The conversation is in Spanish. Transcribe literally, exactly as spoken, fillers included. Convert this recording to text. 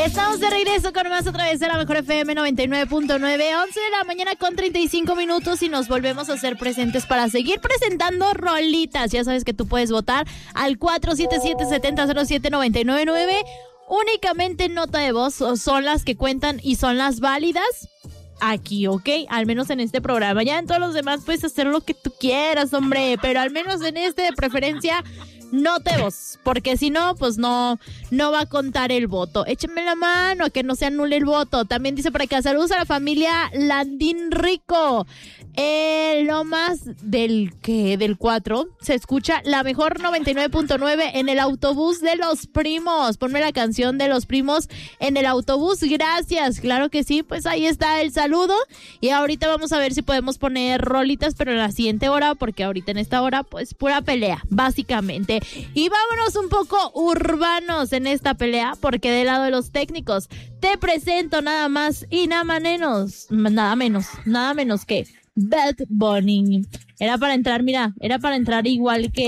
Estamos de regreso con más otra vez de la Mejor F M noventa y nueve punto nueve, once de la mañana con treinta y cinco minutos y nos volvemos a hacer presentes para seguir presentando rolitas. Ya sabes que tú puedes votar al cuatro siete siete, siete cero cero siete, nueve nueve nueve. Únicamente nota de voz son las que cuentan y son las válidas aquí, ¿ok? Al menos en este programa. Ya en todos los demás puedes hacer lo que tú quieras, hombre, pero al menos en este de preferencia nota de voz, porque si no, pues no, no va a contar el voto. Échenme la mano, que no se anule el voto. También dice por acá, saludos a la familia Landín Rico. Eh, lo más del que del cuatro se escucha la mejor noventa y nueve punto nueve en el autobús de los primos. Ponme la canción de los primos en el autobús, gracias. Claro que sí, pues ahí está el saludo. Y ahorita vamos a ver si podemos poner rolitas, pero en la siguiente hora, porque ahorita en esta hora, pues pura pelea, básicamente. Y vámonos un poco urbanos en esta pelea, porque del lado de los técnicos te presento nada más y nada menos, nada menos, nada menos que Bad Bunny. Era para entrar, mira, era para entrar igual que